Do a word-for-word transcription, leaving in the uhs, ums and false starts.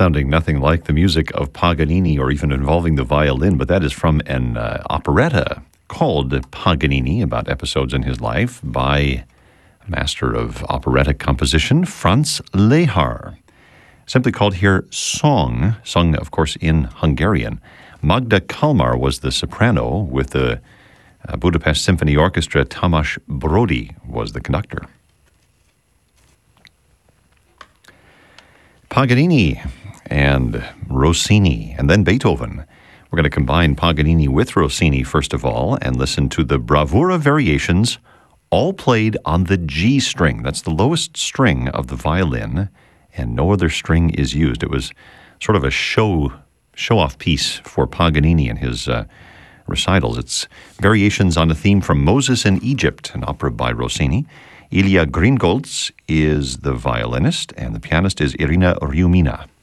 sounding nothing like the music of Paganini or even involving the violin, but that is from an uh, operetta called Paganini, about episodes in his life, by a master of operatic composition, Franz Lehár. Simply called here Song, sung, of course, in Hungarian. Magda Kalmar was the soprano, with the uh, Budapest Symphony Orchestra. Tamás Brody was the conductor. Paganini and Rossini, and then Beethoven. We're going to combine Paganini with Rossini, first of all, and listen to the Bravura Variations, all played on the G string. That's the lowest string of the violin, and no other string is used. It was sort of a show, show-off piece for Paganini and his uh, recitals. It's variations on a theme from Moses in Egypt, an opera by Rossini. Ilya Gringolds is the violinist, and the pianist is Irina Ryumina.